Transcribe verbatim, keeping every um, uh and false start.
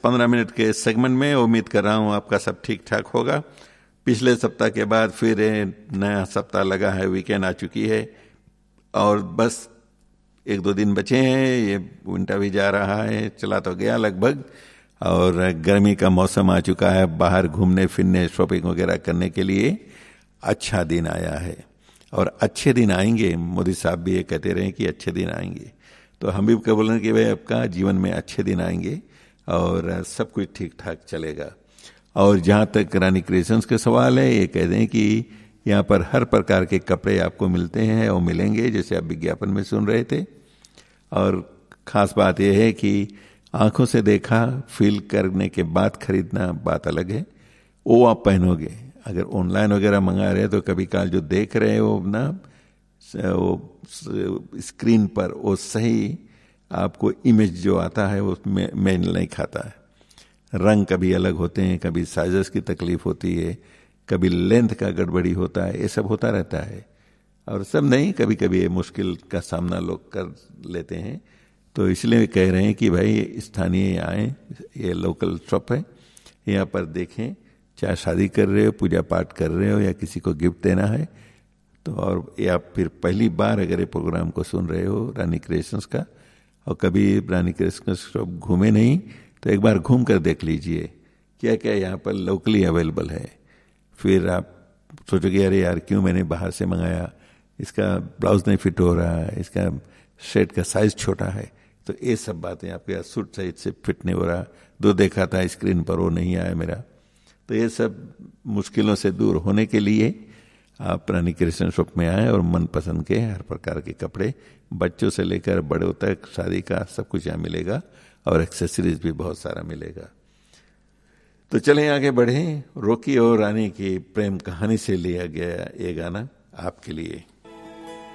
पंद्रह मिनट के सेगमेंट में उम्मीद कर रहा हूँ आपका सब ठीक ठाक होगा। पिछले सप्ताह के बाद फिर नया सप्ताह लगा है, वीकेंड आ चुकी है और बस एक दो दिन बचे हैं। ये विंटर भी जा रहा है, चला तो गया लगभग, और गर्मी का मौसम आ चुका है। बाहर घूमने फिरने शॉपिंग वगैरह करने के लिए अच्छा दिन आया है और अच्छे दिन आएंगे। मोदी साहब भी ये कहते रहे कि अच्छे दिन आएंगे, तो हम भी क्या बोल रहे हैं कि भाई आपका जीवन में अच्छे दिन आएंगे और सब कुछ ठीक ठाक चलेगा। और जहाँ तक रानी क्रिएशंस के सवाल है, ये कह दें कि यहाँ पर हर प्रकार के कपड़े आपको मिलते हैं और मिलेंगे, जैसे आप विज्ञापन में सुन रहे थे। और ख़ास बात यह है कि आंखों से देखा, फील करने के बाद खरीदना बात अलग है, वो आप पहनोगे। अगर ऑनलाइन वगैरह मंगा रहे हैं तो कभी काल जो देख रहे हो ना वो स्क्रीन पर, वो सही आपको इमेज जो आता है वो मेल नहीं खाता है। रंग कभी अलग होते हैं, कभी साइजेस की तकलीफ होती है, कभी लेंथ का गड़बड़ी होता है, ये सब होता रहता है। और सब नहीं, कभी कभी ये मुश्किल का सामना लोग कर लेते हैं। तो इसलिए कह रहे हैं कि भाई स्थानीय आए, ये लोकल शॉप है, यहाँ पर देखें। चाहे शादी कर रहे हो, पूजा पाठ कर रहे हो या किसी को गिफ्ट देना है तो, और या फिर पहली बार अगर ये प्रोग्राम को सुन रहे हो रानी क्रिएशंस का और कभी रानी क्रिएशंस शॉप घूमे नहीं, तो एक बार घूम कर देख लीजिए क्या क्या यहाँ पर लोकली अवेलेबल है। फिर आप सोचोगे अरे यार क्यों मैंने बाहर से मंगाया, इसका ब्लाउज नहीं फिट हो रहा है, इसका शर्ट का साइज छोटा है। तो ये सब बातें, आपके सूट साइज से फिट नहीं हो रहा, दो देखा था स्क्रीन पर वो नहीं आया मेरा। तो ये सब मुश्किलों से दूर होने के लिए आप रानी क्रिएशंस शॉप में आए और मनपसंद के हर प्रकार के कपड़े, बच्चों से लेकर बड़ों तक, शादी का सब कुछ यहाँ मिलेगा और एक्सेसरीज भी बहुत सारा मिलेगा। तो चलें आगे बढ़ें। रॉकी और रानी की प्रेम कहानी से लिया गया ये गाना आपके लिए।